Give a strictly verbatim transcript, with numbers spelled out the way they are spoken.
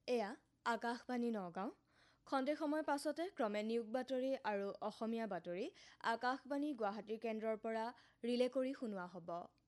এয়া আকাশবাণী নগাঁও। খন্তেক সময় পাছতে ক্ৰমে নিয়োগ বাতৰি আৰু অসমীয়া বাতৰি আকাশবাণী গুৱাহাটী কেন্দ্ৰৰ পৰা ৰিলে কৰি শুনোৱা হ'ব।